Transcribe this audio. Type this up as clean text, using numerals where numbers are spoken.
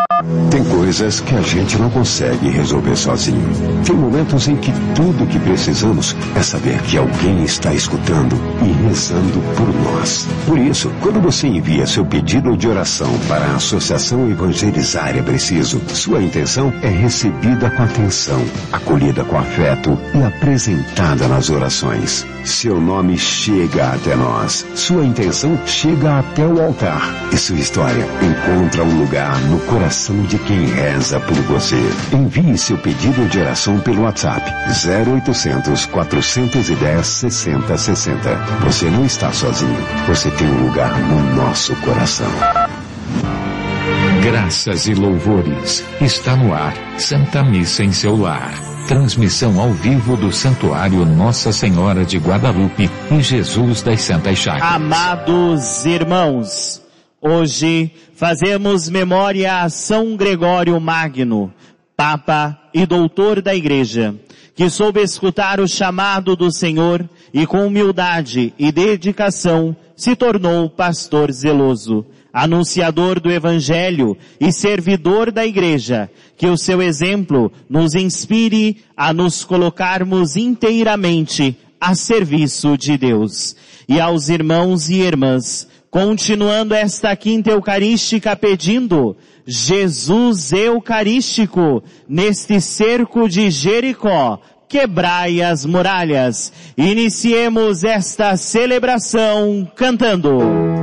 Tem coisas que a gente não consegue resolver sozinho. Tem momentos em que tudo que precisamos é saber que alguém está escutando e rezando por nós. Por isso, quando você envia seu pedido de oração para a Associação Evangelizar é Preciso, sua intenção é recebida com atenção, acolhida com afeto e apresentada nas orações. Seu nome chega até nós, sua intenção chega até o altar e sua história encontra um lugar no coração de quem reza por você. Envie seu pedido de oração pelo WhatsApp 0800 410 6060. Você não está sozinho. Você tem um lugar no nosso coração. Graças e louvores. Está no ar Santa Missa em seu lar. Transmissão ao vivo do Santuário Nossa Senhora de Guadalupe e Jesus das Santas Chagas. Amados irmãos, hoje fazemos memória a São Gregório Magno, Papa e Doutor da Igreja, que soube escutar o chamado do Senhor e com humildade e dedicação se tornou pastor zeloso, anunciador do Evangelho e servidor da Igreja. Que o seu exemplo nos inspire a nos colocarmos inteiramente a serviço de Deus. E aos irmãos e irmãs, continuando esta quinta eucarística pedindo, Jesus Eucarístico, neste cerco de Jericó, quebrai as muralhas. Iniciemos esta celebração cantando.